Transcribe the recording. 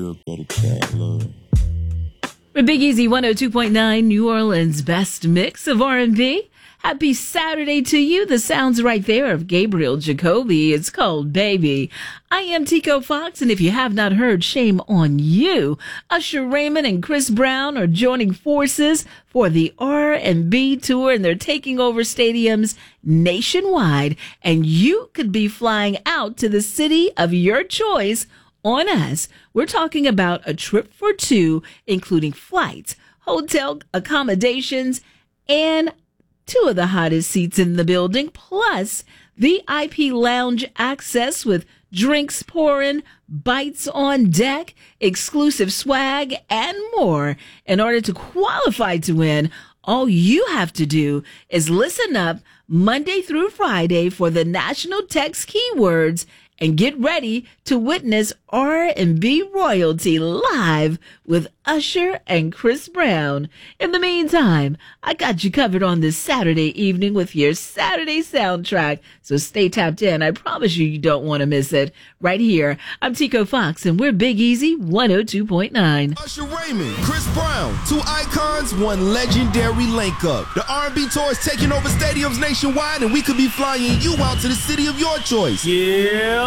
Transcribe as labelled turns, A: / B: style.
A: syrup or the cat love.
B: For Big Easy 102.9, New Orleans' best mix of R&B. Happy Saturday to you. The sounds right there of Gabriel Jacoby. It's called Baby. I am Tico Fox, and if you have not heard, shame on you. Usher Raymond and Chris Brown are joining forces for the R&B tour, and they're taking over stadiums nationwide. And you could be flying out to the city of your choice on us. We're talking about a trip for two, including flights, hotel accommodations, and two of the hottest seats in the building, plus VIP lounge access with drinks pouring, bites on deck, exclusive swag, and more. In order to qualify to win, all you have to do is listen up Monday through Friday for the national text keywords and get ready to witness R&B royalty live with Usher and Chris Brown. In the meantime, I got you covered on this Saturday evening with your Saturday soundtrack. So stay tapped in. I promise you don't want to miss it. Right here, I'm Tico Fox, and we're Big Easy 102.9.
C: Usher Raymond, Chris Brown, two icons, one legendary link up. The R&B tour is taking over stadiums nationwide, and we could be flying you out to the city of your choice.
D: Yeah.